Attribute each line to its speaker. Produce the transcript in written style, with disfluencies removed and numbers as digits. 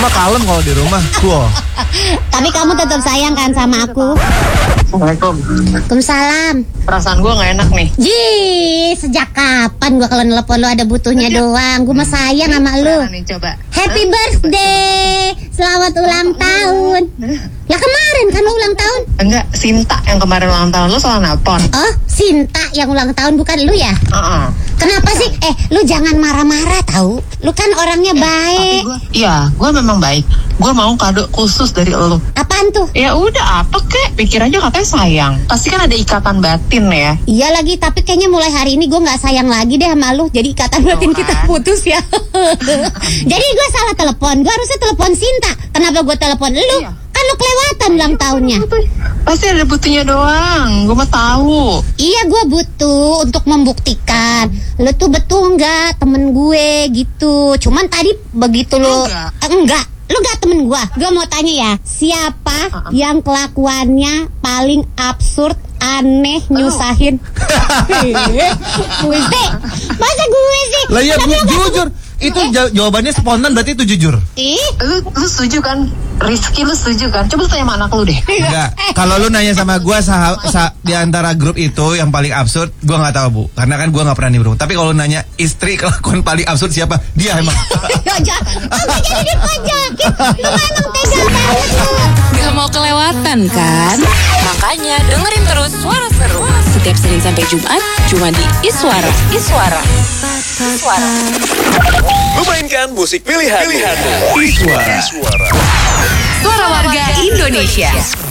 Speaker 1: mah kalem kalau di rumah. Wow.
Speaker 2: Tapi kamu tetap sayang kan sama aku?
Speaker 3: Assalamualaikum.
Speaker 2: Waalaikumsalam.
Speaker 3: Perasaan gue gak enak nih.
Speaker 2: Jih, sejak kapan gua kalau nelpon lu ada butuhnya doang? Gua mah sayang sama lu.
Speaker 3: Nih, coba.
Speaker 2: Happy birthday. Selamat ulang tahun. Lah kemarin kan lu ulang tahun?
Speaker 3: Enggak, Sinta yang kemarin ulang tahun. Lu salah nelpon.
Speaker 2: Oh, Sinta yang ulang tahun bukan lu ya? Kenapa sih? Lu jangan marah-marah tahu. Lu kan orangnya baik.
Speaker 3: Gue memang baik. Gue mau kado khusus dari lu.
Speaker 2: Apaan tuh?
Speaker 3: Ya udah, apa kek? Pikir aja katanya sayang. Pasti kan ada ikatan batin ya.
Speaker 2: Iya lagi, tapi kayaknya mulai hari ini gue nggak sayang lagi deh sama lu. Jadi ikatan batin kita putus ya. Jadi gue salah telepon. Gue harusnya telepon Sinta. Kenapa gue telepon lu?
Speaker 3: Iya.
Speaker 2: Kan lu kelewatan ulang tahunnya.
Speaker 3: Pasti ada butuhnya doang. Gue mah tahu.
Speaker 2: Iya, gue butuh untuk membuktikan lu tuh betul nggak temen gue gitu. Cuman tadi begitu lu enggak. Lu gak temen gue mau tanya ya, siapa yang kelakuannya paling absurd, aneh, nyusahin? Gue sih, masa gue sih?
Speaker 1: Lah ya jujur. Itu jawabannya spontan, berarti itu jujur.
Speaker 3: Lu setuju kan? Rizky, lu setuju kan? Coba lu tanya sama anak lu deh.
Speaker 1: Enggak. Kalau lu nanya sama gue di antara grup itu yang paling absurd, gue nggak tahu Bu, karena kan gue nggak pernah nimbrung. Tapi kalau nanya istri kelakuan paling absurd siapa? Dia emang.
Speaker 2: Sampai jadi dipajakin. Lu emang tega banget lu.
Speaker 4: Gak mau kelewatan kan? Makanya dengerin terus Suara Seru setiap Senin sampai Jumat cuma di Iswara.
Speaker 5: Memainkan musik pilihan. Iswara.
Speaker 4: Suara warga Indonesia.